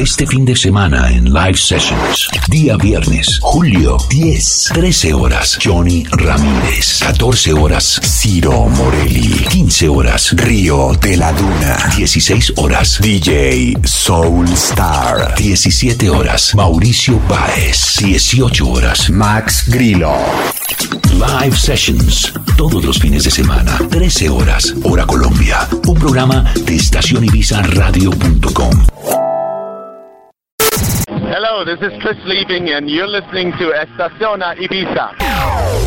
este fin de semana en Live Sessions. Día viernes, julio 10, 13 horas, Johnny Ramírez. 14 horas, Ciro Morelli. 15 horas, Río de la Duna. 16 horas, DJ Soulstar. 17 horas, Mauricio Báez. 18 horas, Max Grillo. Live Sessions, todos los fines de semana, 13 horas, hora Colombia. Un programa de estacionibizaradio.com. Hello, this is Chris Liebing and you're listening to Estaciona Ibiza.